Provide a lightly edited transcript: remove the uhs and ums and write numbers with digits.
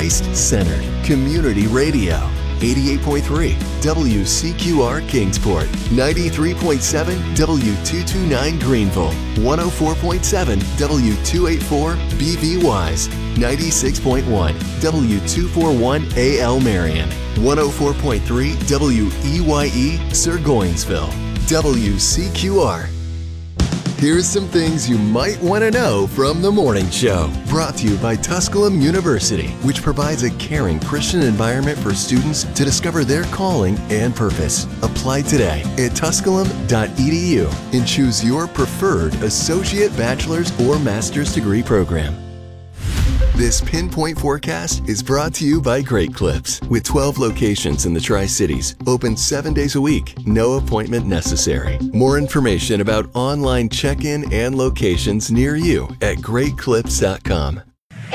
Christ-centered community radio. 88.3 WCQR Kingsport, 93.7 W229 Greenville, 104.7 W284 BV Wise, 96.1 W241 AL Marion, 104.3 WEYE Sirgoinsville. WCQR. Here's some things you might want to know from the morning show. Brought to you by Tusculum University, which provides a caring Christian environment for students to discover their calling and purpose. Apply today at tusculum.edu and choose your preferred associate, bachelor's, or master's degree program. This Pinpoint Forecast is brought to you by Great Clips, with 12 locations in the Tri-Cities, open 7 days a week, no appointment necessary. More information about online check-in and locations near you at greatclips.com.